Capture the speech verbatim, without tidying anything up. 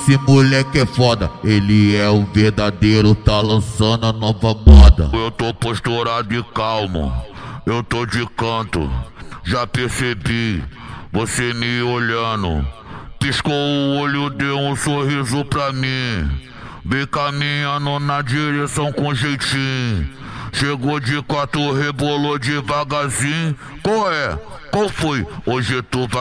esse moleque é foda. Ele é o verdadeiro, tá lançando a nova moda. Eu tô posturado e calmo, eu tô de canto. Já percebi, você me olhando. Piscou o olho, deu um sorriso pra mim. Vem caminhando na direção com jeitinho. Chegou de quatro, rebolou devagarzinho. Qual é? Qual foi? Hoje tu vai